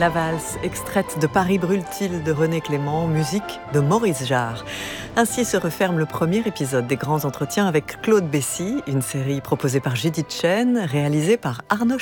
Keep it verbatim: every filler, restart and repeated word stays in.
La valse, extraite de Paris brûle-t-il de René Clément, musique de Maurice Jarre. Ainsi se referme le premier épisode des Grands Entretiens avec Claude Bessy, une série proposée par Judith Chen, réalisée par Arnaud